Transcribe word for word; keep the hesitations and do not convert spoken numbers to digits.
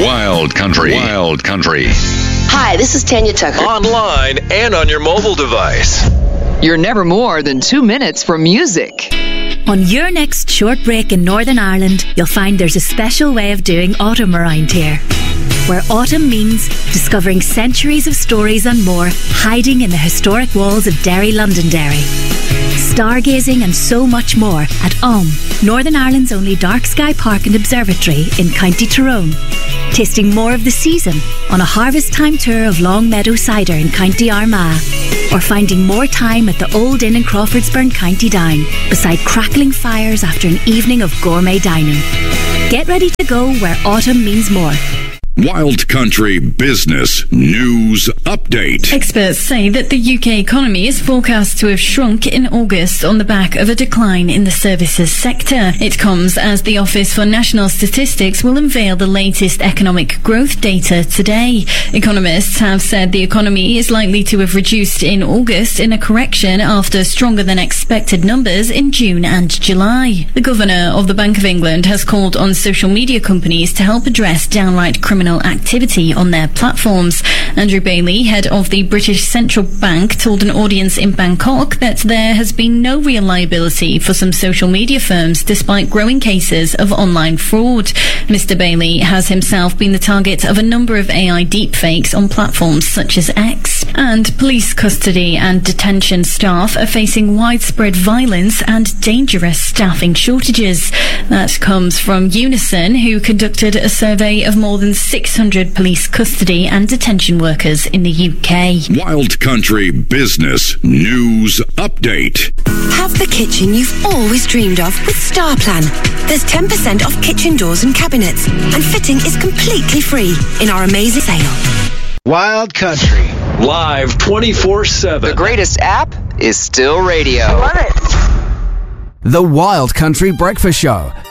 Wild Country. Wild Country. Hi, this is Tanya Tucker. Online and on your mobile device. You're never more than two minutes from music. On your next short break in Northern Ireland, you'll find there's a special way of doing autumn around here, where autumn means discovering centuries of stories and more hiding in the historic walls of Derry, Londonderry. Stargazing and so much more at O M, Northern Ireland's only dark sky park and observatory in County Tyrone. Tasting more of the season on a harvest time tour of Long Meadow Cider in County Armagh, or finding more time at the Old Inn in Crawfordsburn, County Down, beside crackling fires after an evening of gourmet dining. Get ready to go where autumn means more. Wild Country Business News Update. Experts say that the U K economy is forecast to have shrunk in August on the back of a decline in the services sector. It comes as the Office for National Statistics will unveil the latest economic growth data today. Economists have said the economy is likely to have reduced in August in a correction after stronger than expected numbers in June and July. The Governor of the Bank of England has called on social media companies to help address downright criminal activity on their platforms. Andrew Bailey, head of the British Central Bank, told an audience in Bangkok that there has been no real liability for some social media firms despite growing cases of online fraud. Mister Bailey has himself been the target of a number of A I deepfakes on platforms such as X. And police custody and detention staff are facing widespread violence and dangerous staffing shortages. That comes from Unison, who conducted a survey of more than six hundred police custody and detention workers in the U K. Wild Country Business News Update. Have the kitchen you've always dreamed of with StarPlan. There's ten percent off kitchen doors and cabinets, and fitting is completely free in our amazing sale. Wild Country. Live twenty-four seven. The greatest app is still radio. Love it. The Wild Country Breakfast Show